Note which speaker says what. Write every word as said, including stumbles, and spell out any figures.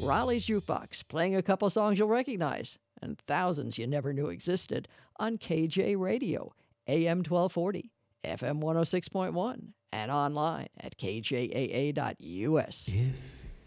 Speaker 1: Raleigh's Jukebox, playing a couple songs you'll recognize, and thousands you never knew existed on K J Radio, A M twelve forty, F M one oh six point one, and online at K J A A dot U S.
Speaker 2: If